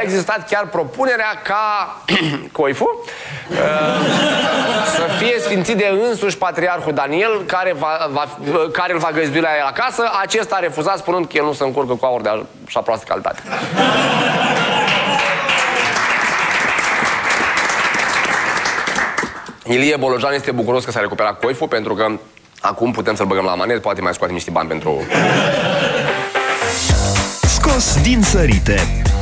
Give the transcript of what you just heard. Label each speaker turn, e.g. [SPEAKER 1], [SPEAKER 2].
[SPEAKER 1] existat chiar propunerea ca Coifu să fie sfințit de însuși Patriarhul Daniel, care îl va găzdui la el acasă. Acesta a refuzat, spunând că el nu se încurcă cu aur de așa proastă calitate. Ilie Bolojan este bucuros că s-a recuperat Coifu, pentru că acum putem să-l băgăm la manet, poate mai scoatem niște bani pentru...
[SPEAKER 2] Scos din sărite.